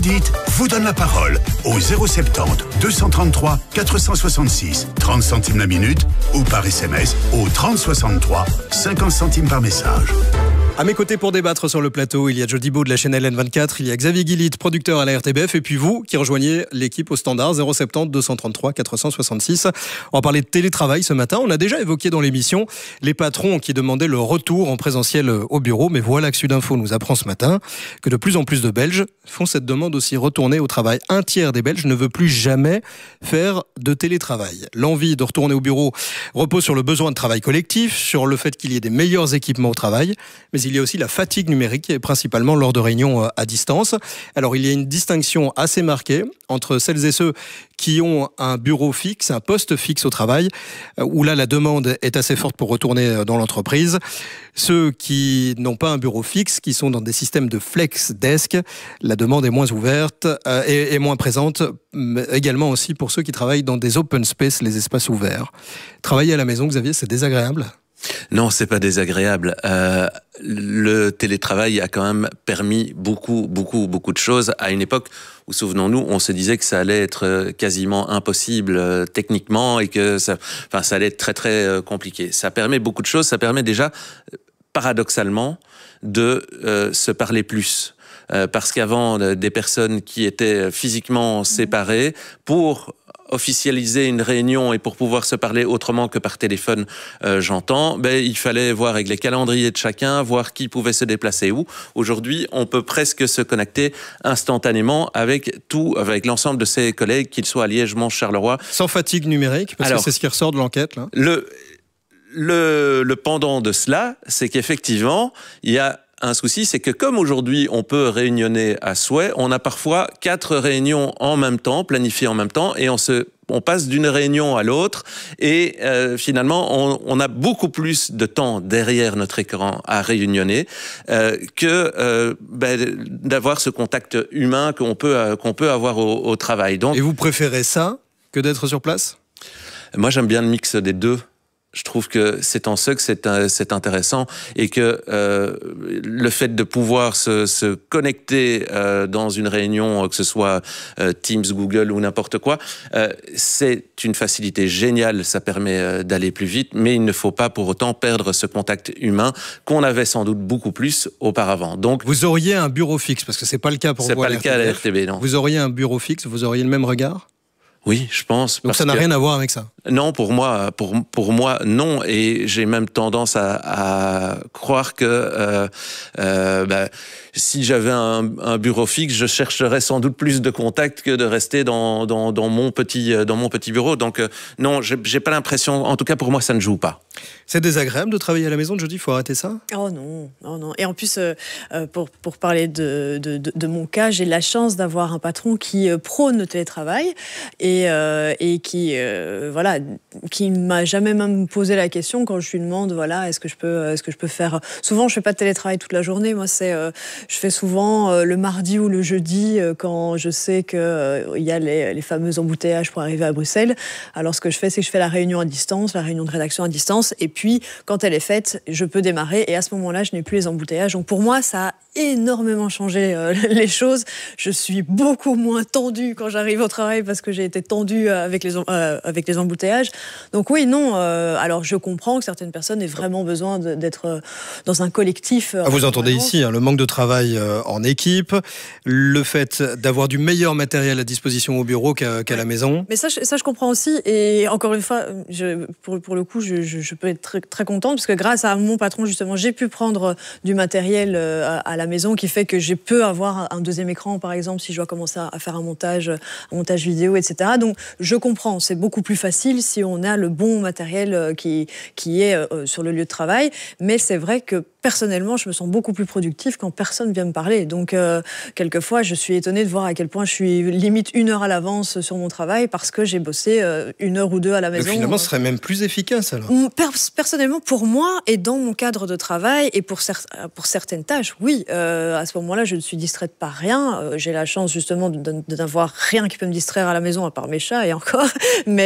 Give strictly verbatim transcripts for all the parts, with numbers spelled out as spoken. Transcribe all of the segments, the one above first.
Judith vous donne la parole au zéro soixante-dix, deux cent trente-trois, quatre cent soixante-six, trente centimes la minute ou par S M S au trente soixante-trois, cinquante centimes par message. À mes côtés pour débattre sur le plateau, il y a Jody Beau de la chaîne L N vingt-quatre, il y a Xavier Guillit, producteur à la R T B F, et puis vous qui rejoignez l'équipe au standard zéro soixante-dix, deux cent trente-trois, quatre cent soixante-six. On va parler de télétravail ce matin. On a déjà évoqué dans l'émission les patrons qui demandaient le retour en présentiel au bureau, mais voilà que Sudinfo nous apprend ce matin que de plus en plus de Belges font cette demande aussi, retourner au travail. Un tiers des Belges ne veut plus jamais faire de télétravail. L'envie de retourner au bureau repose sur le besoin de travail collectif, sur le fait qu'il y ait des meilleurs équipements au travail, mais il y a aussi la fatigue numérique, et principalement lors de réunions à distance. Alors, il y a une distinction assez marquée entre celles et ceux qui ont un bureau fixe, un poste fixe au travail, où là, la demande est assez forte pour retourner dans l'entreprise. Ceux qui n'ont pas un bureau fixe, qui sont dans des systèmes de flex desk, la demande est moins ouverte euh, et, et moins présente. Également aussi pour ceux qui travaillent dans des open space, les espaces ouverts. Travailler à la maison, Xavier, c'est désagréable ? Non, c'est pas désagréable. Euh, le télétravail a quand même permis beaucoup, beaucoup, beaucoup de choses à une époque où, souvenons-nous, on se disait que ça allait être quasiment impossible euh, techniquement et que ça, enfin, ça allait être très, très euh, compliqué. Ça permet beaucoup de choses. Ça permet déjà, paradoxalement, de euh, se parler plus. Euh, parce qu'avant, euh, des personnes qui étaient physiquement séparées, pour officialiser une réunion et pour pouvoir se parler autrement que par téléphone, euh, j'entends, ben, il fallait voir avec les calendriers de chacun, voir qui pouvait se déplacer où. Aujourd'hui, on peut presque se connecter instantanément avec tout, avec l'ensemble de ses collègues, qu'ils soient à Liège, Mons, Charleroi. Sans fatigue numérique, parce Alors, que c'est ce qui ressort de l'enquête, là. Le, le, le pendant de cela, c'est qu'effectivement, il y a un souci, c'est que comme aujourd'hui on peut réunionner à souhait, on a parfois quatre réunions en même temps, planifiées en même temps, et on se on passe d'une réunion à l'autre et euh, finalement on, on a beaucoup plus de temps derrière notre écran à réunionner euh, que euh, ben, d'avoir ce contact humain qu'on peut euh, qu'on peut avoir au, au travail. Donc, et vous préférez ça que d'être sur place ? Moi, j'aime bien le mix des deux. Je trouve que c'est en ça que c'est, c'est intéressant et que euh, le fait de pouvoir se, se connecter euh, dans une réunion, que ce soit euh, Teams, Google ou n'importe quoi, euh, c'est une facilité géniale. Ça permet euh, d'aller plus vite, mais il ne faut pas pour autant perdre ce contact humain qu'on avait sans doute beaucoup plus auparavant. Donc, vous auriez un bureau fixe, parce que c'est pas le cas pour c'est vous. C'est pas le cas à la R T B, non. Vous auriez un bureau fixe, vous auriez le même regard ? Oui, je pense. Donc ça n'a que... rien à voir avec ça. Non, pour moi, pour pour moi, non. Et j'ai même tendance à, à croire que euh, euh, bah, si j'avais un, un bureau fixe, je chercherais sans doute plus de contacts que de rester dans dans, dans mon petit dans mon petit bureau. Donc euh, non, j'ai, j'ai pas l'impression. En tout cas, pour moi, ça ne joue pas. C'est désagréable de travailler à la maison, Jody, il faut arrêter ça ? Oh non, non, non. Et en plus, euh, pour, pour parler de, de, de, de mon cas, j'ai la chance d'avoir un patron qui prône le télétravail et, euh, et qui, euh, voilà, qui m'a jamais même posé la question quand je lui demande, voilà, est-ce que je peux, est-ce que je peux faire... Souvent, je fais pas de télétravail toute la journée. Moi, c'est, euh, je fais souvent euh, le mardi ou le jeudi euh, quand je sais qu'il euh, y a les, les fameux embouteillages pour arriver à Bruxelles. Alors, ce que je fais, c'est que je fais la réunion à distance, la réunion de rédaction à distance. Et puis, quand elle est faite, je peux démarrer. Et à ce moment-là, je n'ai plus les embouteillages. Donc, pour moi, ça a énormément changé euh, les choses. Je suis beaucoup moins tendue quand j'arrive au travail parce que j'ai été tendue avec les, euh, avec les embouteillages. Donc oui, non. Euh, alors, je comprends que certaines personnes aient vraiment besoin de, d'être dans un collectif. Euh, ah, vous entendez ici hein, le manque de travail euh, en équipe, le fait d'avoir du meilleur matériel à disposition au bureau qu'à, qu'à ouais. la maison. Mais ça, ça, je comprends aussi. Et encore une fois, je, pour, pour le coup, je, je, je peux être très, très contente parce que grâce à mon patron, justement, j'ai pu prendre du matériel à, à la maison qui fait que je peux avoir un deuxième écran, par exemple, si je dois commencer à faire un montage, un montage vidéo, et cetera. Donc, je comprends. C'est beaucoup plus facile si on a le bon matériel qui, qui est sur le lieu de travail. Mais c'est vrai que personnellement, je me sens beaucoup plus productive quand personne vient me parler. Donc, euh, quelquefois, je suis étonnée de voir à quel point je suis limite une heure à l'avance sur mon travail parce que j'ai bossé euh, une heure ou deux à la maison. Mais finalement, ce serait même plus efficace, alors. Personnellement, pour moi et dans mon cadre de travail et pour, cer- pour certaines tâches, oui. Euh, à ce moment-là, je ne suis distraite par rien. Euh, j'ai la chance, justement, de, de, d'avoir rien qui peut me distraire à la maison, à part mes chats, et encore. Mais il y a des gens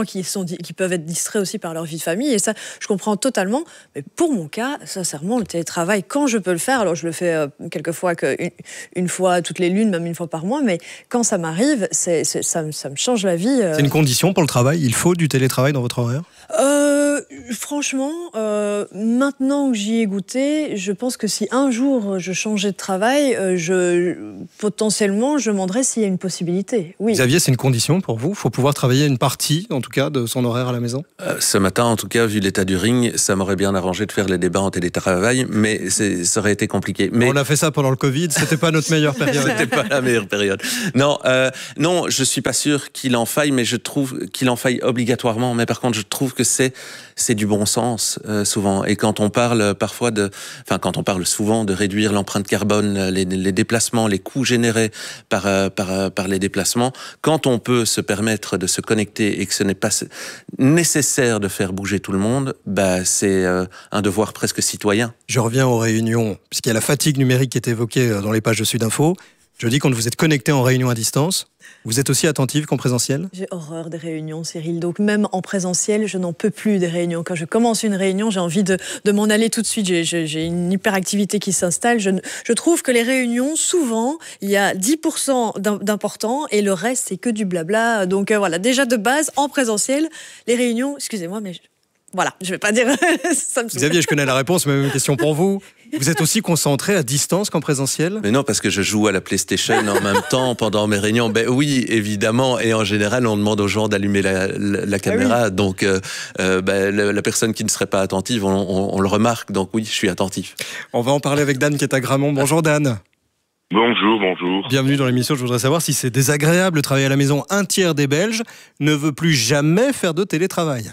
qui, sont, qui peuvent être distraits aussi par leur vie de famille. Et ça, je comprends totalement. Mais pour mon cas, sincèrement, le télétravail, quand je peux le faire, alors je le fais euh, quelquefois qu'une, une fois toutes les lunes, même une fois par mois, mais quand ça m'arrive, c'est, c'est, ça, ça me change la vie. Euh... C'est une condition pour le travail? Il faut du télétravail dans votre horaire? euh, Franchement, euh, maintenant que j'y ai goûté, je pense que si un jour je changeais de travail, euh, je, potentiellement, je demanderais s'il y a une possibilité. Oui. Xavier, c'est une condition pour vous? Il faut pouvoir travailler une partie, en tout cas, de son horaire à la maison? euh, Ce matin, en tout cas, vu l'état du ring, ça m'aurait bien arrangé de faire les débats en télétravail, mais c'est, ça aurait été compliqué. Mais... On a fait ça pendant le Covid, c'était pas notre meilleure période. C'était pas la meilleure période. Non, euh, non, je suis pas sûr qu'il en faille, mais je trouve qu'il en faille obligatoirement. Mais par contre, je trouve que c'est c'est du bon sens euh, souvent. Et quand on parle parfois de, enfin quand on parle souvent de réduire l'empreinte carbone, les, les déplacements, les coûts générés par euh, par euh, par les déplacements, quand on peut se permettre de se connecter et que ce n'est pas nécessaire de faire bouger tout le monde, bah c'est euh, un devoir presque citoyen. Je reviens aux réunions, puisqu'il y a la fatigue numérique qui est évoquée dans les pages de Sudinfo. Je dis quand vous êtes connecté en réunion à distance, vous êtes aussi attentif qu'en présentiel? J'ai horreur des réunions, Cyril. Donc même en présentiel, je n'en peux plus des réunions. Quand je commence une réunion, j'ai envie de, de m'en aller tout de suite. J'ai, j'ai, j'ai une hyperactivité qui s'installe. Je, je trouve que les réunions, souvent, il y a dix pour cent d'important et le reste, c'est que du blabla. Donc euh, voilà, déjà de base, en présentiel, les réunions, excusez-moi, mais... Je... Voilà, je ne vais pas dire... ça me Xavier, je connais la réponse, mais même question pour vous. Vous êtes aussi concentré à distance qu'en présentiel? Mais non, parce que je joue à la PlayStation en même temps pendant mes réunions. Ben oui, évidemment. Et en général, on demande aux gens d'allumer la, la, la caméra. Ah oui. Donc, euh, ben, la, la personne qui ne serait pas attentive, on, on, on le remarque. Donc oui, je suis attentif. On va en parler avec Dan qui est à Gramont. Bonjour Dan. Bonjour, bonjour. Bienvenue dans l'émission. Je voudrais savoir si c'est désagréable de travailler à la maison. Un tiers des Belges ne veut plus jamais faire de télétravail.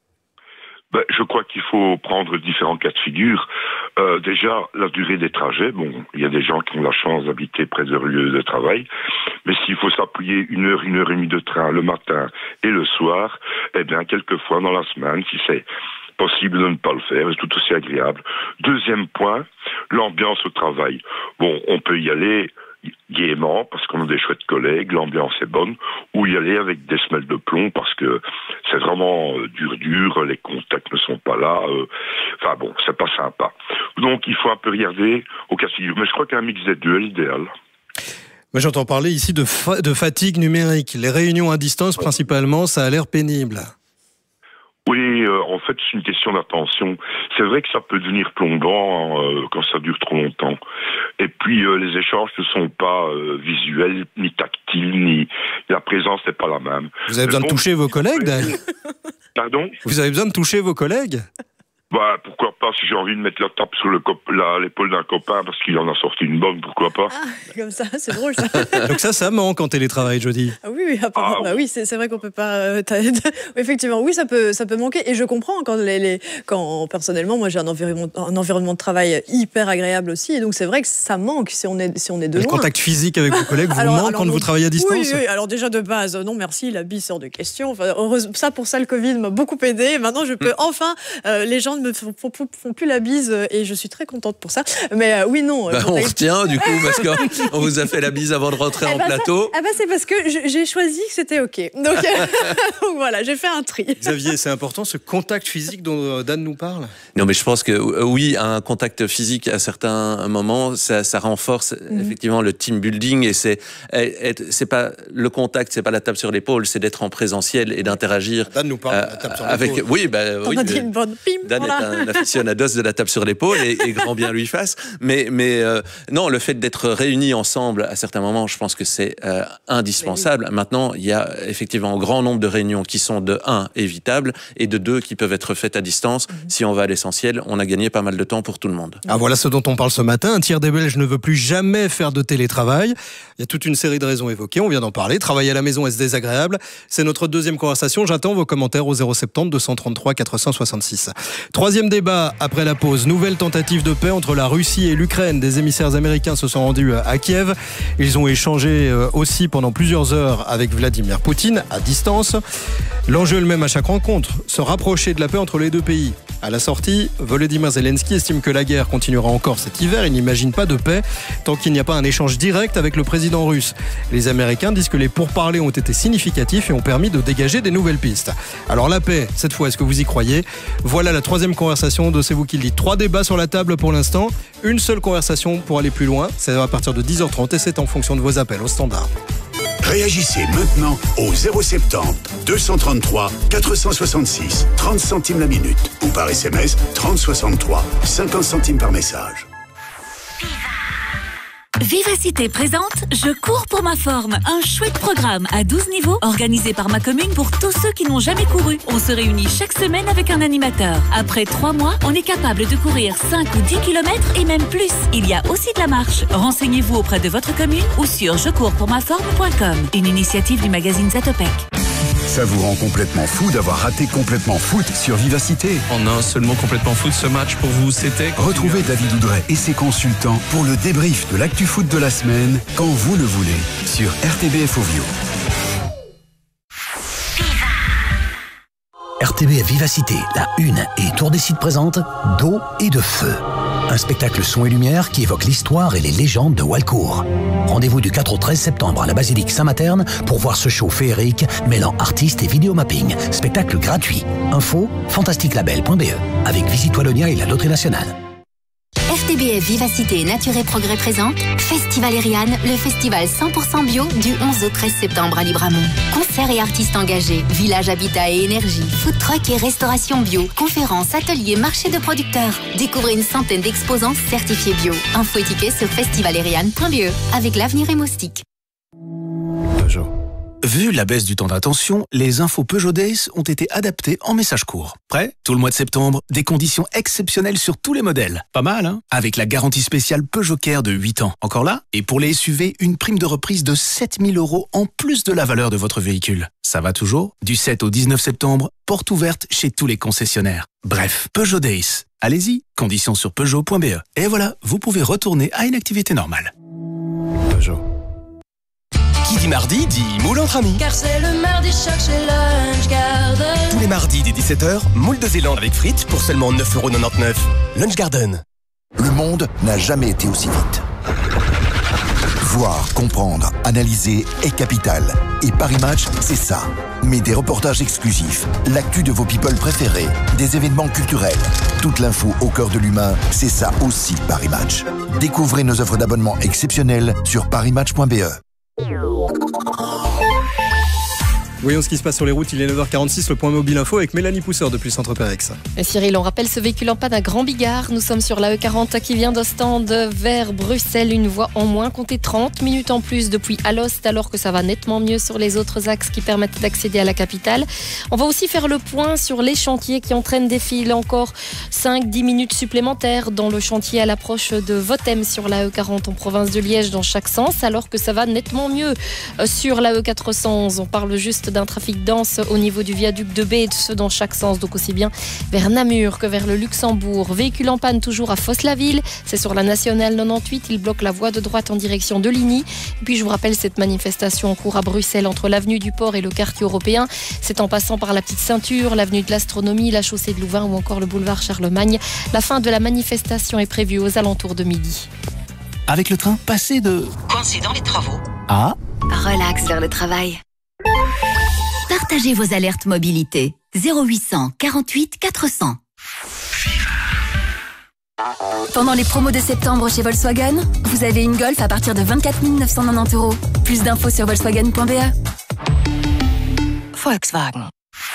Ben, je crois qu'il faut prendre différents cas de figure. Euh, déjà, la durée des trajets. Bon, il y a des gens qui ont la chance d'habiter près de leur lieu de travail. Mais s'il faut s'appuyer une heure, une heure et demie de train le matin et le soir, eh bien, quelquefois dans la semaine, si c'est possible de ne pas le faire, c'est tout aussi agréable. Deuxième point, l'ambiance au travail. Bon, on peut y aller gaiement parce qu'on a des chouettes collègues, l'ambiance est bonne, ou y aller avec des semelles de plomb parce que c'est vraiment euh, dur dur, les contacts ne sont pas là, euh, enfin bon, c'est pas sympa. Donc il faut un peu regarder au cas de figure, mais je crois qu'un mix des deux est l'idéal. Moi j'entends parler ici de, fa- de fatigue numérique, les réunions à distance principalement, ça a l'air pénible. Oui, euh, en fait, c'est une question d'attention. C'est vrai que ça peut devenir plombant euh, quand ça dure trop longtemps. Et puis, euh, les échanges ne sont pas euh, visuels, ni tactiles, ni la présence n'est pas la même. Vous avez besoin bon, de toucher vos collègues, Dan ? Pardon ? Vous avez besoin de toucher vos collègues ? Bah, pourquoi pas, si j'ai envie de mettre la tape sur le cop- la, l'épaule d'un copain parce qu'il en a sorti une bonne, pourquoi pas. Ah, comme ça, c'est drôle ça. Donc ça, ça manque en télétravail, je dis. Ah oui, oui, apparemment, ah, bah oui, c'est, c'est vrai qu'on peut pas... Euh, effectivement, oui, ça peut, ça peut manquer. Et je comprends quand, les, les, quand personnellement, moi j'ai un environnement, un environnement de travail hyper agréable aussi. Et donc c'est vrai que ça manque si on est, si on est de loin. Le contact physique avec vos collègues vous alors, manque alors, quand non, vous travaillez à distance ? Oui, oui, alors déjà de base, non merci, la bise hors de question. Enfin, heureusement, ça pour ça, le Covid m'a beaucoup aidé. Maintenant, je peux mmh. enfin... Euh, les gens ne me font, font, font plus la bise et je suis très contente pour ça. Mais euh, oui, non. Bah, on retient du coup parce qu'on vous a fait la bise avant de rentrer eh en ben plateau. Ça, eh ben c'est parce que j'ai choisi que c'était OK. Donc, donc voilà, j'ai fait un tri. Xavier, c'est important ce contact physique dont Dan nous parle ? Non, mais je pense que oui, un contact physique à certains moments, ça, ça renforce mmh. effectivement le team building et c'est, c'est pas le contact, c'est pas la tape sur l'épaule, c'est d'être en présentiel et d'interagir. Dan nous parle euh, de la tape sur l'épaule. Avec, oui, bah, On oui. a dit une bonne pim, Dan voilà. est un aficionado de la tape sur l'épaule et, et grand bien lui fasse. Mais, mais euh, non, le fait d'être réunis ensemble à certains moments, je pense que c'est euh, indispensable. Oui. Maintenant, il y a effectivement un grand nombre de réunions qui sont de un évitables et de deux qui peuvent être faites à distance. Mm-hmm. Si on va à l'essentiel, on a gagné pas mal de temps pour tout le monde. Ah, voilà ce dont on parle ce matin. Un tiers des Belges ne veut plus jamais faire de télétravail. Il y a toute une série de raisons évoquées. On vient d'en parler. Travailler à la maison, est-ce désagréable ? C'est notre deuxième conversation. J'attends vos commentaires au zéro sept zéro deux cent trente-trois quatre cent soixante-six. Troisième débat après la pause. Nouvelle tentative de paix entre la Russie et l'Ukraine. Des émissaires américains se sont rendus à Kiev. Ils ont échangé aussi pendant plusieurs heures avec Vladimir Poutine à distance. L'enjeu est le même à chaque rencontre, se rapprocher de la paix entre les deux pays. À la sortie, Volodymyr Zelensky estime que la guerre continuera encore cet hiver. Il n'imagine pas de paix tant qu'il n'y a pas un échange direct avec le président russe. Les Américains disent que les pourparlers ont été significatifs et ont permis de dégager des nouvelles pistes. Alors la paix, cette fois, est-ce que vous y croyez ? Voilà la troisième conversation de C'est vous qui le dites. Trois débats sur la table pour l'instant. Une seule conversation pour aller plus loin. C'est à partir de dix heures trente et c'est en fonction de vos appels au standard. Réagissez maintenant au zéro soixante-dix deux cent trente-trois quatre cent soixante-six, trente centimes la minute ou par S M S trente soixante-trois, cinquante centimes par message. Vivacité présente Je cours pour ma forme, un chouette programme à douze niveaux organisé par ma commune pour tous ceux qui n'ont jamais couru. On se réunit chaque semaine avec un animateur. Après trois mois, on est capable de courir cinq ou dix kilomètres et même plus. Il y a aussi de la marche. Renseignez-vous auprès de votre commune ou sur je cours pour ma forme point com, une initiative du magazine Zatopek. Ça vous rend complètement fou d'avoir raté Complètement Foot sur Vivacité. En un seulement Complètement Foot, ce match pour vous, c'était... Retrouvez David Oudret et ses consultants pour le débrief de l'actu foot de la semaine, quand vous le voulez, sur R T B F Ovio. R T B F Vivacité, la une et Tour des Sites présente D'eau et de feu. Un spectacle son et lumière qui évoque l'histoire et les légendes de Walcourt. Rendez-vous du quatre au treize septembre à la basilique Saint-Materne pour voir ce show féerique mêlant artistes et vidéomapping. Spectacle gratuit. Info fantastique label point b e avec Visite Wallonia et la Loterie Nationale. R T B F Vivacité et Nature et Progrès présente Festival Eriane, le festival cent pour cent bio du onze au treize septembre à Libramont. Concerts et artistes engagés, village habitat et énergie, food truck et restauration bio, conférences, ateliers, marché de producteurs. Découvrez une centaine d'exposants certifiés bio. Info et tickets sur festival eriane point b e avec l'avenir et Moustique. Peugeot. Vu la baisse du temps d'attention, les infos Peugeot Days ont été adaptées en message court. Prêt ? Tout le mois de septembre, des conditions exceptionnelles sur tous les modèles. Pas mal, hein ? Avec la garantie spéciale Peugeot Care de huit ans. Encore là ? Et pour les S U V, une prime de reprise de sept mille euros en plus de la valeur de votre véhicule. Ça va toujours ? Du sept au dix-neuf septembre, porte ouverte chez tous les concessionnaires. Bref, Peugeot Days. Allez-y, conditions sur peugeot point b e. Et voilà, vous pouvez retourner à une activité normale. Peugeot. Qui dit mardi dit moule entre amis. Car c'est le mardi choc chez Lunch Garden. Tous les mardis dès dix-sept heures, moule de Zélande avec frites pour seulement neuf euros quatre-vingt-dix-neuf. Lunch Garden. Le monde n'a jamais été aussi vite. Voir, comprendre, analyser est capital. Et Paris Match, c'est ça. Mais des reportages exclusifs, l'actu de vos people préférés, des événements culturels, toute l'info au cœur de l'humain, c'est ça aussi Paris Match. Découvrez nos offres d'abonnement exceptionnelles sur paris match point b e. Voyons ce qui se passe sur les routes, il est neuf heures quarante-six, le point mobile info avec Mélanie Pousseur depuis le centre Pérex. Et Cyril, on rappelle ce véhicule en panne à Grand Bigard. Nous sommes sur la E quarante qui vient d'Ostende vers Bruxelles. Une voie en moins, comptez trente minutes en plus depuis Alost, alors que ça va nettement mieux sur les autres axes qui permettent d'accéder à la capitale. On va aussi faire le point sur les chantiers qui entraînent des files, encore cinq à dix minutes supplémentaires dans le chantier à l'approche de Votem sur la E quarante en province de Liège dans chaque sens, alors que ça va nettement mieux sur la E quatre cent onze. On parle juste d'un trafic dense au niveau du viaduc de B et de ce dans chaque sens, donc aussi bien vers Namur que vers le Luxembourg. Véhicule en panne toujours à Fosse-la-Ville, c'est sur la nationale quatre-vingt-dix-huit, il bloque la voie de droite en direction de Ligny. Et puis je vous rappelle cette manifestation en cours à Bruxelles entre l'avenue du Port et le quartier européen, c'est en passant par la petite ceinture, l'avenue de l'Astronomie, la chaussée de Louvain ou encore le boulevard Charlemagne. La fin de la manifestation est prévue aux alentours de midi. Avec le train, passez de... coincé dans les travaux à... relax vers le travail. Partagez vos alertes mobilité. zéro huit cent quarante-huit quatre cents. Pendant les promos de septembre chez Volkswagen, vous avez une Golf à partir de vingt-quatre mille neuf cent quatre-vingt-dix euros. Plus d'infos sur volkswagen point b e. Volkswagen.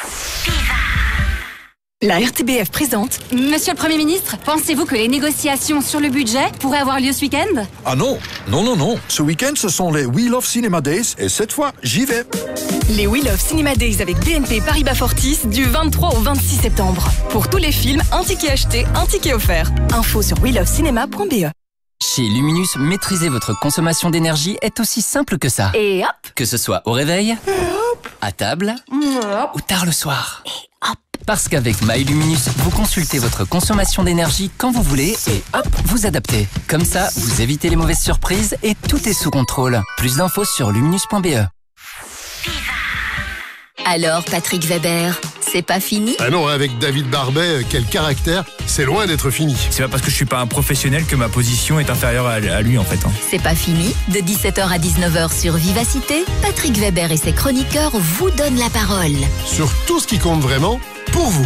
La R T B F présente. Monsieur le Premier ministre, pensez-vous que les négociations sur le budget pourraient avoir lieu ce week-end ? Ah non, non, non, non. Ce week-end, ce sont les We Love Cinema Days et cette fois, j'y vais. Les We Love Cinema Days avec B N P Paribas Fortis du vingt-trois au vingt-six septembre. Pour tous les films, un ticket acheté, un ticket offert. Info sur we love cinema point b e. Chez Luminus, maîtriser votre consommation d'énergie est aussi simple que ça. Et hop. Que ce soit au réveil, à table hop. ou tard le soir. Et hop. Parce qu'avec MyLuminus, vous consultez votre consommation d'énergie quand vous voulez et hop, vous adaptez. Comme ça, vous évitez les mauvaises surprises et tout est sous contrôle. Plus d'infos sur luminus point b e. Alors, Patrick Weber, C'est pas fini? Ah non, avec David Barbet, quel caractère, c'est loin d'être fini. C'est pas parce que je suis pas un professionnel que ma position est inférieure à, à lui en fait. Hein. C'est pas fini. De dix-sept heures à dix-neuf heures sur Vivacité, Patrick Weber et ses chroniqueurs vous donnent la parole. Sur tout ce qui compte vraiment, pour vous.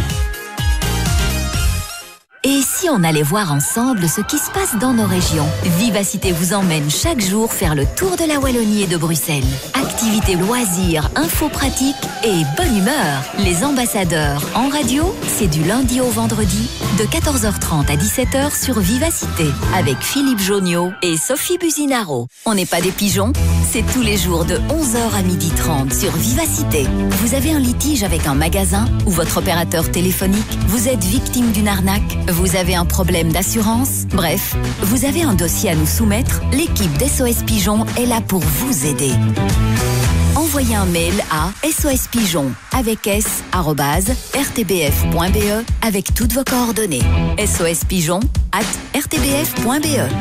Et si on allait voir ensemble ce qui se passe dans nos régions? Vivacité vous emmène chaque jour faire le tour de la Wallonie et de Bruxelles. Activités, loisirs, infos pratiques et bonne humeur. Les ambassadeurs en radio, c'est du lundi au vendredi de quatorze heures trente à dix-sept heures sur Vivacité avec Philippe Joniot et Sophie Buzinaro. On n'est pas des pigeons, c'est tous les jours de onze heures à midi trente sur Vivacité. Vous avez un litige avec un magasin ou votre opérateur téléphonique? Vous êtes victime d'une arnaque? Vous avez un problème d'assurance? Bref, vous avez un dossier à nous soumettre? L'équipe d'S O S Pigeon est là pour vous aider. Envoyez un mail à sospigeon avec s arobase r t b f point b e avec toutes vos coordonnées. sospigeon arobase r t b f point b e.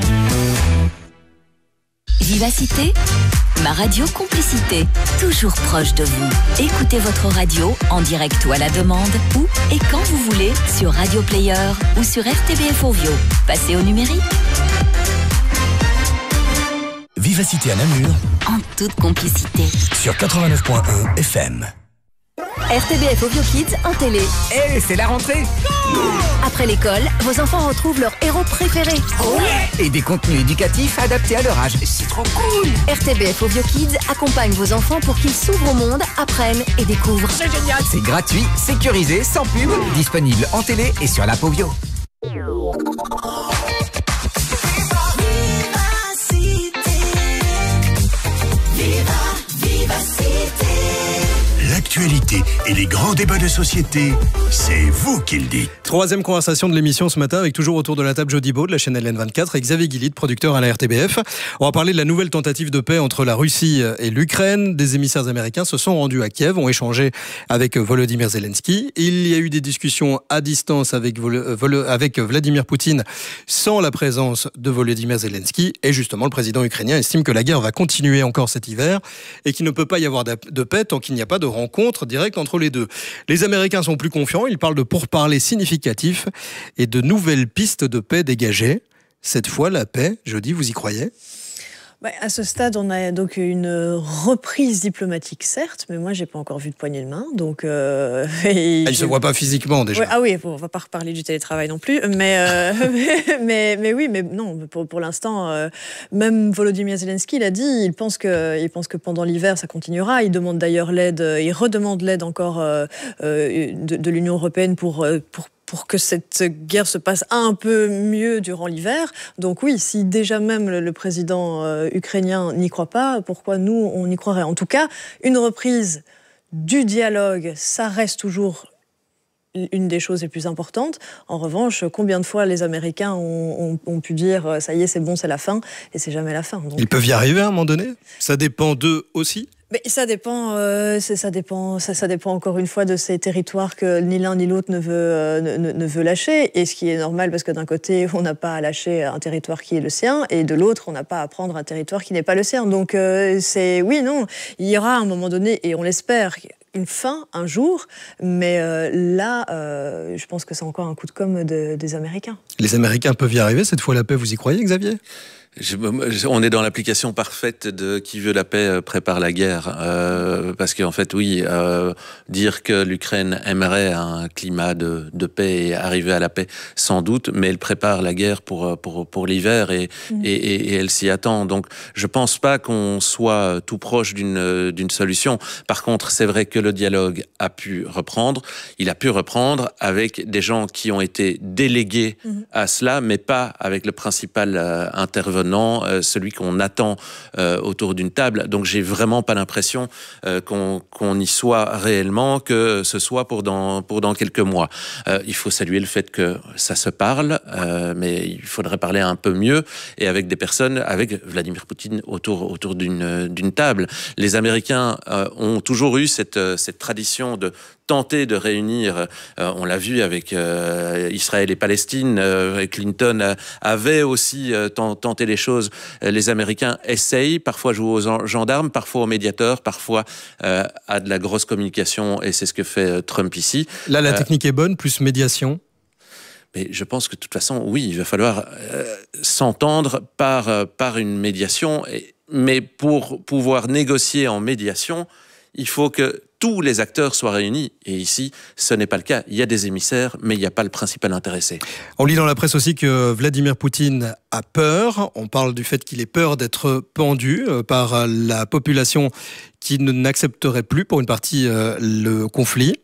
Vivacité, ma radio complicité, toujours proche de vous. Écoutez votre radio en direct ou à la demande, où et quand vous voulez, sur Radio Player ou sur R T B F Ovio. Passez au numérique. Vivacité à Namur, en toute complicité. sur quatre-vingt-neuf point un F M. R T B F Ovio Kids en télé. Eh, c'est la rentrée. Après l'école, vos enfants retrouvent leur héros préféré. Ouais. Et des contenus éducatifs adaptés à leur âge. C'est trop cool. R T B F Ovio Kids accompagne vos enfants pour qu'ils s'ouvrent au monde, apprennent et découvrent. C'est génial. C'est gratuit, sécurisé, sans pub, disponible en télé et sur l'app Ovio. L'actualité et les grands débats de société, c'est vous qui le dites. Troisième conversation de l'émission ce matin avec toujours autour de la table Jody Baud de la chaîne L N vingt-quatre et Xavier Guillit, producteur à la R T B F. On va parler de la nouvelle tentative de paix entre la Russie et l'Ukraine. Des émissaires américains se sont rendus à Kiev, ont échangé avec Volodymyr Zelensky. Il y a eu des discussions à distance avec, Vol- Vol- avec Vladimir Poutine sans la présence de Volodymyr Zelensky. Et justement, le président ukrainien estime que la guerre va continuer encore cet hiver et qu'il ne peut pas y avoir de paix tant qu'il n'y a pas de rencontre directe entre les deux. Les Américains sont plus confiants, ils parlent de pourparlers significatifs et de nouvelles pistes de paix dégagées. Cette fois, la paix, Jody, vous y croyez ? Bah, à ce stade, on a donc une reprise diplomatique, certes, mais moi, j'ai pas encore vu de poignée de main. Donc, euh, et... ah, il se voit pas physiquement déjà. Ouais, ah oui, bon, on va pas reparler du télétravail non plus, mais euh, mais, mais mais oui, mais non, pour pour l'instant, euh, même Volodymyr Zelensky l'a dit, il pense que il pense que pendant l'hiver, ça continuera. Il demande d'ailleurs l'aide, il redemande l'aide encore euh, de, de l'Union européenne pour pour pour que cette guerre se passe un peu mieux durant l'hiver. Donc oui, si déjà même le, le président euh, ukrainien n'y croit pas, pourquoi nous, on y croirait? En tout cas, une reprise du dialogue, ça reste toujours une des choses les plus importantes. En revanche, combien de fois les Américains ont, ont, ont pu dire « ça y est, c'est bon, c'est la fin », et c'est jamais la fin. Donc... Ils peuvent y arriver à un moment donné? Ça dépend d'eux aussi? Mais ça dépend, euh, ça dépend, ça, ça dépend encore une fois de ces territoires que ni l'un ni l'autre ne veut, euh, ne, ne veut lâcher. Et ce qui est normal parce que d'un côté, on n'a pas à lâcher un territoire qui est le sien, et de l'autre, on n'a pas à prendre un territoire qui n'est pas le sien. Donc euh, c'est oui, non, il y aura à un moment donné, et on l'espère, une fin un jour, mais euh, là, euh, je pense que c'est encore un coup de com' de, des Américains. Les Américains peuvent y arriver cette fois la paix, vous y croyez, Xavier ? Je, on est dans l'application parfaite de qui veut la paix prépare la guerre, euh, parce qu'en fait, oui, euh, dire que l'Ukraine aimerait un climat de, de paix et arriver à la paix, sans doute, mais elle prépare la guerre pour pour pour l'hiver et mmh. et, et, et elle s'y attend. Donc, je pense pas qu'on soit tout proche d'une d'une solution. Par contre, c'est vrai que le dialogue a pu reprendre. Il a pu reprendre avec des gens qui ont été délégués mmh. à cela, mais pas avec le principal euh, intervenant. Non, euh, celui qu'on attend euh, autour d'une table. Donc, j'ai vraiment pas l'impression euh, qu'on, qu'on y soit réellement, que ce soit pour dans, pour dans quelques mois. Euh, il faut saluer le fait que ça se parle, euh, mais il faudrait parler un peu mieux et avec des personnes, avec Vladimir Poutine autour, autour d'une, d'une table. Les Américains euh, ont toujours eu cette, cette tradition de tenter de réunir, euh, on l'a vu avec euh, Israël et Palestine, euh, Clinton euh, avait aussi euh, tenté les les choses. Les Américains essayent, parfois jouent aux gendarmes, parfois aux médiateurs, parfois euh, à de la grosse communication, et c'est ce que fait Trump ici. Là, la euh, technique est bonne, plus médiation. Mais je pense que de toute façon, oui, il va falloir euh, s'entendre par, euh, par une médiation. Et, mais pour pouvoir négocier en médiation, il faut que tous les acteurs soient réunis. Et ici, ce n'est pas le cas. Il y a des émissaires, mais il n'y a pas le principal intéressé. On lit dans la presse aussi que Vladimir Poutine a peur. On parle du fait qu'il ait peur d'être pendu par la population qui n'accepterait plus, pour une partie, le conflit.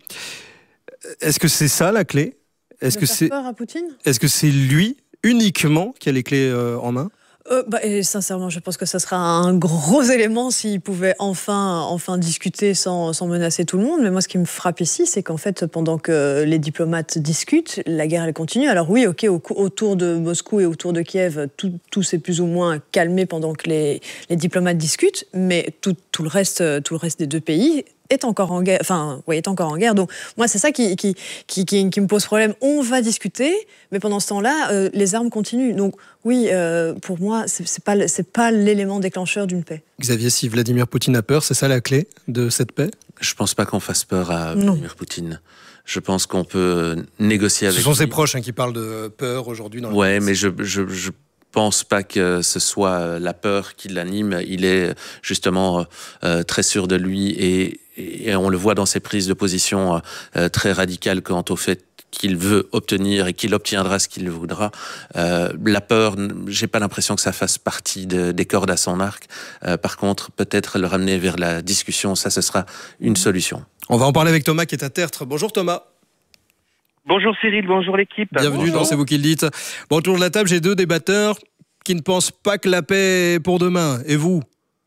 Est-ce que c'est ça la clé ? Est-ce que c'est peur à Poutine ? Est-ce que c'est lui uniquement qui a les clés en main ? Euh, bah, et sincèrement, je pense que ça sera un gros élément s'il pouvait enfin, enfin discuter sans, sans menacer tout le monde. Mais moi, ce qui me frappe ici, c'est qu'en fait, pendant que les diplomates discutent, la guerre, elle continue. Alors oui, ok, au, autour de Moscou et autour de Kiev, tout, tout s'est plus ou moins calmé pendant que les, les diplomates discutent, mais tout, tout, le reste, tout le reste des deux pays est encore en guerre, enfin, oui, est encore en guerre. Donc, moi, c'est ça qui, qui, qui, qui, qui me pose problème. On va discuter, mais pendant ce temps-là, euh, les armes continuent. Donc, oui, euh, pour moi, c'est, c'est pas, c'est pas l'élément déclencheur d'une paix. Xavier, si Vladimir Poutine a peur, c'est ça la clé de cette paix ? Je pense pas qu'on fasse peur à Vladimir Poutine. Je pense qu'on peut négocier avec lui. Ce sont ses proches hein, qui parlent de peur aujourd'hui dans la Ouais, presse. mais je... je, je... Je pense pas que ce soit la peur qui l'anime. Il est justement euh, très sûr de lui et, et on le voit dans ses prises de position euh, très radicales quant au fait qu'il veut obtenir et qu'il obtiendra ce qu'il voudra. Euh, la peur, j'ai pas l'impression que ça fasse partie de, des cordes à son arc. Euh, par contre, peut-être le ramener vers la discussion, ça, ce sera une solution. On va en parler avec Thomas qui est à Tertre. Bonjour Thomas. Bonjour Cyril, bonjour l'équipe. Bienvenue bonjour. dans C'est vous qui le dites. Bon, autour de la table, j'ai deux débatteurs qui ne pensent pas que la paix est pour demain. Et vous ?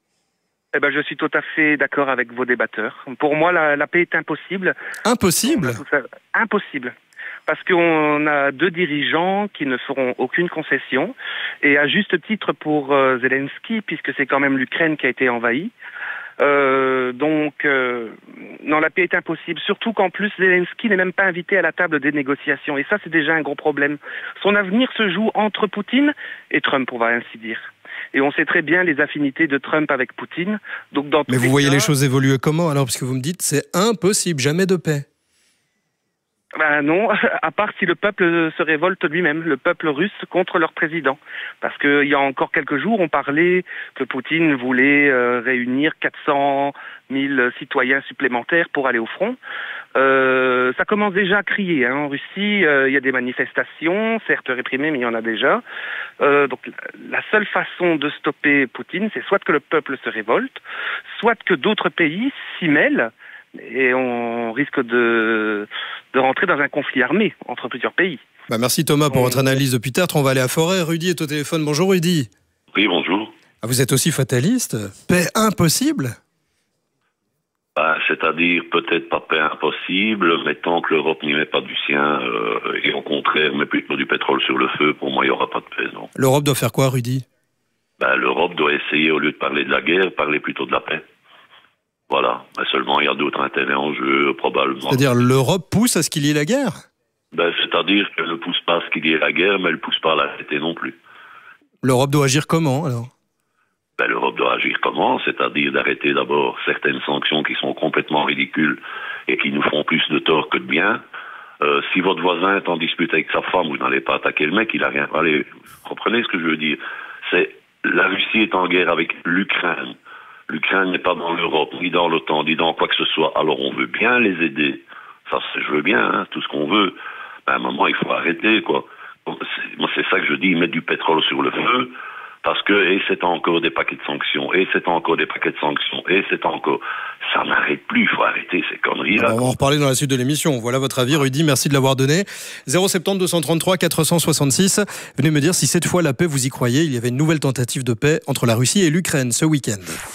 Eh ben, je suis tout à fait d'accord avec vos débatteurs. Pour moi, la, la paix est impossible. Impossible ? Impossible. Parce qu'on a deux dirigeants qui ne feront aucune concession. Et à juste titre pour euh, Zelensky, puisque c'est quand même l'Ukraine qui a été envahie. Euh, donc, euh, non, la paix est impossible. Surtout qu'en plus, Zelensky n'est même pas invité à la table des négociations. Et ça, c'est déjà un gros problème. Son avenir se joue entre Poutine et Trump, on va ainsi dire. Et on sait très bien les affinités de Trump avec Poutine. Donc, dans Mais vous les voyez cas, les choses évoluer comment alors ? Parce que vous me dites, c'est impossible, jamais de paix. Ben non, à part si le peuple se révolte lui-même, le peuple russe contre leur président. Parce qu'il y a encore quelques jours, on parlait que Poutine voulait euh, réunir quatre cent mille citoyens supplémentaires pour aller au front. Euh, ça commence déjà à crier. Hein. En Russie, euh, il y a des manifestations, certes réprimées, mais il y en a déjà. Euh, donc la seule façon de stopper Poutine, c'est soit que le peuple se révolte, soit que d'autres pays s'y mêlent, et on risque de, de rentrer dans un conflit armé entre plusieurs pays. Bah merci Thomas pour votre analyse depuis Tertre. On va aller à Forêt. Rudy est au téléphone. Bonjour Rudy. Oui, bonjour. Ah, vous êtes aussi fataliste ? Paix impossible ? Bah, c'est-à-dire peut-être pas paix impossible, mais tant que l'Europe n'y met pas du sien, euh, et au contraire met plutôt du pétrole sur le feu, pour moi il n'y aura pas de paix, non. L'Europe doit faire quoi, Rudy ? Bah, l'Europe doit essayer, au lieu de parler de la guerre, parler plutôt de la paix. Voilà, mais seulement il y a d'autres intérêts en jeu, probablement. C'est-à-dire l'Europe pousse à ce qu'il y ait la guerre ? Ben, c'est-à-dire qu'elle ne pousse pas à ce qu'il y ait la guerre, mais elle ne pousse pas à l'arrêter non plus. L'Europe doit agir comment, alors ? Ben, l'Europe doit agir comment ? C'est-à-dire d'arrêter d'abord certaines sanctions qui sont complètement ridicules et qui nous font plus de tort que de bien. Euh, si votre voisin est en dispute avec sa femme, vous n'allez pas attaquer le mec, il a rien... Allez, vous comprenez ce que je veux dire ? C'est la Russie est en guerre avec l'Ukraine. L'Ukraine n'est pas dans l'Europe, ni dans l'OTAN, ni dans quoi que ce soit. Alors on veut bien les aider. Ça, je veux bien, hein, tout ce qu'on veut. Ben, à un moment, il faut arrêter, quoi. C'est, moi, c'est ça que je dis, mettre du pétrole sur le feu, parce que, et c'est encore des paquets de sanctions, et c'est encore des paquets de sanctions, et c'est encore... Ça n'arrête plus, il faut arrêter ces conneries-là. Alors, on va en reparler dans la suite de l'émission. Voilà votre avis, Rudy, merci de l'avoir donné. zéro sept zéro deux cent trente-trois quatre cent soixante-six. Venez me dire si cette fois la paix, vous y croyez. Il y avait une nouvelle tentative de paix entre la Russie et l'Ukraine ce week-end.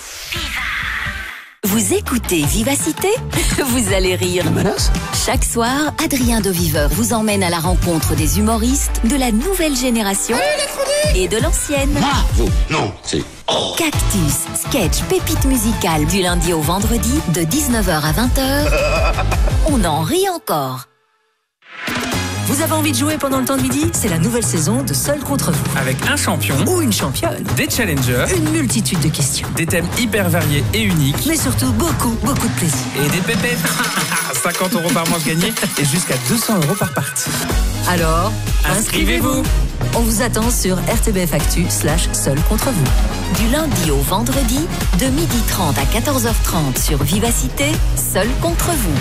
Vous écoutez Vivacité ? Vous allez rire. Chaque soir, Adrien de Viveur vous emmène à la rencontre des humoristes de la nouvelle génération et de l'ancienne. Bravo. Non, c'est... Oh. Cactus, sketch, pépite musicale du lundi au vendredi de dix-neuf heures à vingt heures. On en rit encore. Vous Vous avez envie de jouer pendant le temps de midi? C'est la nouvelle saison de Seul contre vous. Avec un champion ou une championne, des challengers, une multitude de questions, des thèmes hyper variés et uniques, mais surtout beaucoup, beaucoup de plaisir. Et des pépettes. cinquante euros par manche gagnée et jusqu'à deux cents euros par partie. Alors, inscrivez-vous. On vous attend sur R T B F Actu slash Seul contre vous. Du lundi au vendredi, de midi trente à quatorze heures trente sur Vivacité, Seul contre vous.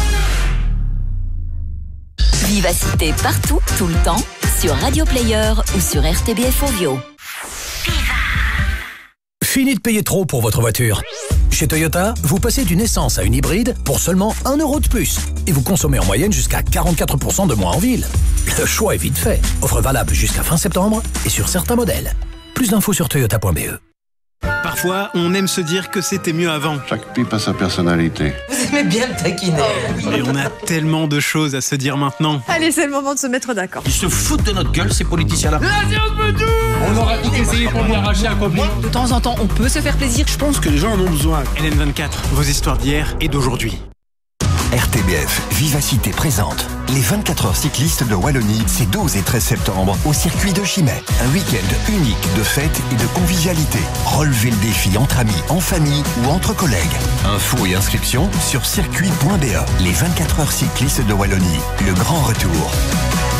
Vivacité partout, tout le temps, sur Radio Player ou sur R T B F Ovio. Fini de payer trop pour votre voiture. Chez Toyota, vous passez d'une essence à une hybride pour seulement un euro de plus. Et vous consommez en moyenne jusqu'à quarante-quatre pour cent de moins en ville. Le choix est vite fait. Offre valable jusqu'à fin septembre et sur certains modèles. Plus d'infos sur toyota point b e. Parfois, on aime se dire que c'était mieux avant. Chaque pipe a sa personnalité. Vous aimez bien le taquiner. Mais on a tellement de choses à se dire maintenant. Allez, c'est le moment de se mettre d'accord. Ils se foutent de notre gueule, ces politiciens-là. La séance me tout. On aura tout essayé pour lui arracher un copain. De temps en temps, on peut se faire plaisir. Je pense que les gens en ont besoin. L N vingt-quatre, vos histoires d'hier et d'aujourd'hui. R T B F Vivacité présente les vingt-quatre heures cyclistes de Wallonie, c'est douze et treize septembre au circuit de Chimay. Un week-end unique de fêtes et de convivialité. Relevez le défi entre amis, en famille ou entre collègues. Infos et inscriptions sur circuit point b e. Les vingt-quatre heures cyclistes de Wallonie, le grand retour.